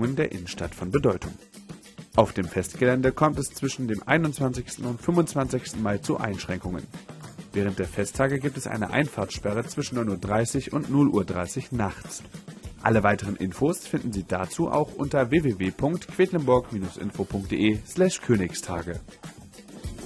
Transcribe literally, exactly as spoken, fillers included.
Erhebungen der Innenstadt von Bedeutung. Auf dem Festgelände kommt es zwischen dem einundzwanzigsten und fünfundzwanzigsten Mai zu Einschränkungen. Während der Festtage gibt es eine Einfahrtssperre zwischen neun Uhr dreißig und null Uhr dreißig nachts. Alle weiteren Infos finden Sie dazu auch unter w w w punkt quedlinburg Bindestrich info punkt de slash Königstage.